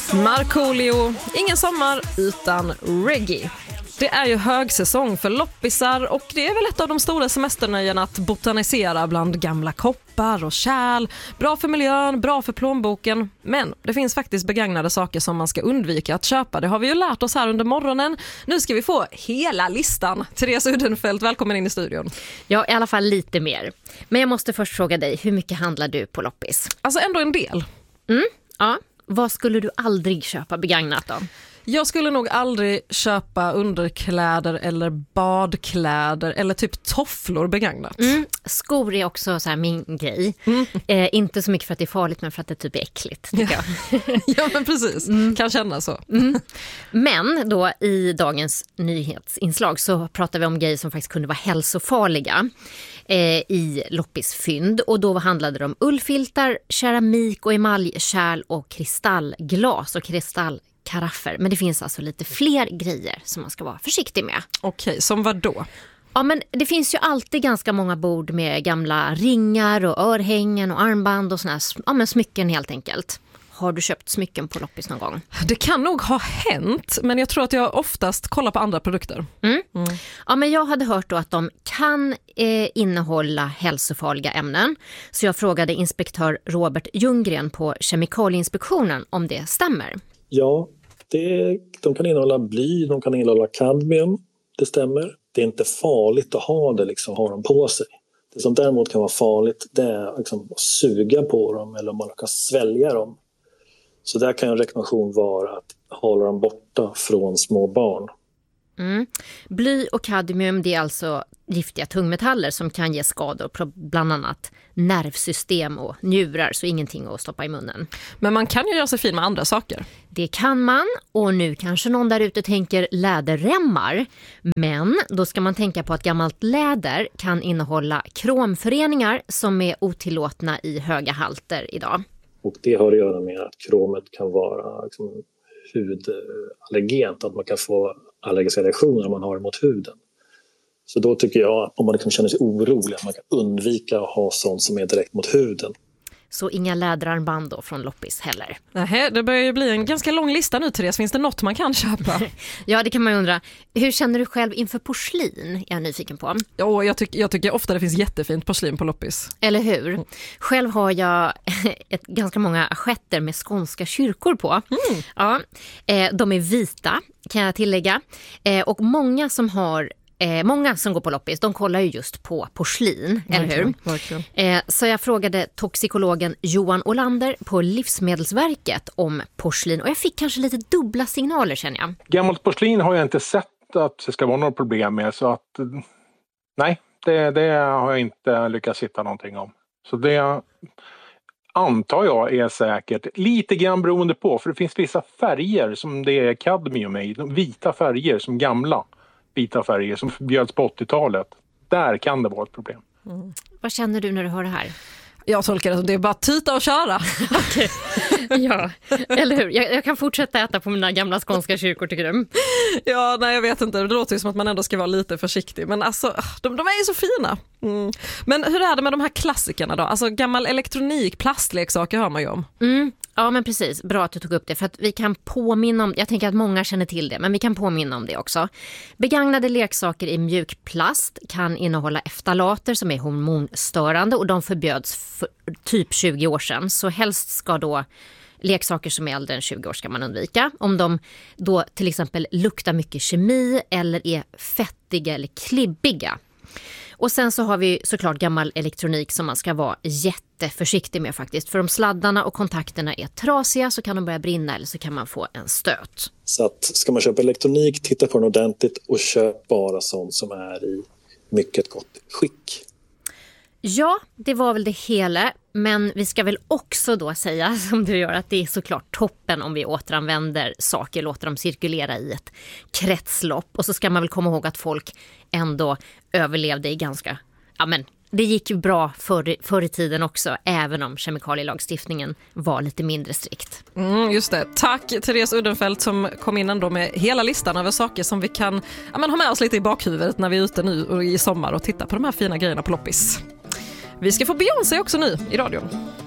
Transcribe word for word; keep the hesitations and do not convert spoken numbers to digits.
Markoolio, ingen sommar utan reggae. Det är ju högsäsong för loppisar och det är väl ett av de stora semesternöjena att botanisera bland gamla koppar och kärl. Bra för miljön, bra för plånboken. Men det finns faktiskt begagnade saker som man ska undvika att köpa. Det har vi ju lärt oss här under morgonen. Nu ska vi få hela listan. Therese Udenfeldt, välkommen in i studion. Ja, i alla fall lite mer. Men jag måste först fråga dig, hur mycket handlar du på loppis? Alltså ändå en del. Mm, ja. Vad skulle du aldrig köpa begagnat då? Jag skulle nog aldrig köpa underkläder eller badkläder eller typ tofflor begagnat. Mm, skor är också så här min grej. Mm. Eh, inte så mycket för att det är farligt men för att det typ är äckligt, tycker ja. jag. Ja, men precis. Mm. Kan känna så. Mm. Men då i dagens nyhetsinslag så pratar vi om grejer som faktiskt kunde vara hälsofarliga eh, i loppisfynd. Och då handlade det om ullfiltar, keramik och emaljkärl och kristallglas och kristall karaffer. Men det finns alltså lite fler grejer som man ska vara försiktig med. Okej, som vad då? Ja, men det finns ju alltid ganska många bord med gamla ringar och örhängen och armband och såna här, ja, men smycken helt enkelt. Har du köpt smycken på loppis någon gång? Det kan nog ha hänt, men jag tror att jag oftast kollar på andra produkter. Mm. Mm. Ja, men jag hade hört då att de kan eh, innehålla hälsofarliga ämnen. Så jag frågade inspektör Robert Ljunggren på Kemikalieinspektionen om det stämmer. Ja, det, de kan innehålla bly, de kan innehålla kadmium, det stämmer. Det är inte farligt att ha det, liksom, ha dem på sig. Det som däremot kan vara farligt, det är liksom att suga på dem eller om man kan svälja dem. Så där kan en rekommendation vara att hålla dem borta från små barn. Mm. Bly och kadmium, det är alltså giftiga tungmetaller som kan ge skador på bland annat nervsystem och njurar, så ingenting att stoppa i munnen. Men man kan ju göra sig fin med andra saker. Det kan man, och nu kanske någon där ute tänker läderremmar. Men då ska man tänka på att gammalt läder kan innehålla kromföreningar som är otillåtna i höga halter idag. Och det har att göra med att kromet kan vara liksom hudallergent, att man kan få allergiska reaktioner om man har det mot huden. Så då tycker jag att om man kan känna sig orolig att man kan undvika att ha sånt som är direkt mot huden. Så inga läderarmband då från loppis heller? Nej, det börjar ju bli en ganska lång lista nu, Therese. Finns det något man kan köpa? Ja, det kan man ju undra. Hur känner du själv inför porslin? Jag är nyfiken på. Ja, jag, tyck, jag tycker ofta det finns jättefint porslin på loppis. Eller hur? Själv har jag ett, ganska många assietter med skånska kyrkor på. Mm. Ja, eh, de är vita, kan jag tillägga. Eh, och många som har Eh, många som går på loppis, de kollar ju just på porslin, verkligen, eller hur? Verkligen. Eh, så jag frågade toxikologen Johan Olander på Livsmedelsverket om porslin, och jag fick kanske lite dubbla signaler, känner jag. Gammalt porslin har jag inte sett att det ska vara något problem med, så att nej, det, det har jag inte lyckats hitta någonting om. Så det antar jag är säkert lite grann beroende på, för det finns vissa färger som det är kadmium i, vita färger som gamla vita färger som förbjöds på åttiotalet. Där kan det vara ett problem. Mm. Vad känner du när du hör det här? Jag tolkar det som det är bara tuta och köra. Okej. Ja, eller hur? Jag, jag kan fortsätta äta på mina gamla skånska kyrkor, tycker du? Ja, nej, jag vet inte. Det låter ju som att man ändå ska vara lite försiktig. Men alltså, de, de är ju så fina. Mm. Men hur är det med de här klassikerna då? Alltså gammal elektronik, plastleksaker hör man ju om. Mm. Ja, men precis. Bra att du tog upp det, för att vi kan påminna om, jag tänker att många känner till det, men vi kan påminna om det också. Begagnade leksaker i mjuk plast kan innehålla eftalater som är hormonstörande, och de förbjöds för typ tjugo år sedan. Så helst ska då leksaker som är äldre än tjugo år ska man undvika. Om de då till exempel luktar mycket kemi eller är fettiga eller klibbiga. Och sen så har vi såklart gammal elektronik som man ska vara jätteförsiktig med faktiskt. För om sladdarna och kontakterna är trasiga så kan de börja brinna, eller så kan man få en stöt. Så att ska man köpa elektronik, titta på den ordentligt och köp bara sånt som är i mycket gott skick. Ja, det var väl det hela. Men vi ska väl också då säga, som du gör, att det är såklart toppen om vi återanvänder saker, låter dem cirkulera i ett kretslopp. Och så ska man väl komma ihåg att folk ändå överlevde i ganska, ja men det gick ju bra förr, förr i tiden också, även om kemikalielagstiftningen var lite mindre strikt. Mm, just det. Tack Therese Udenfeldt som kom in ändå med hela listan över saker som vi kan ja, men ha med oss lite i bakhuvudet när vi är ute nu och i sommar och tittar på de här fina grejerna på loppis. Vi ska få Beyoncé också nu i radion.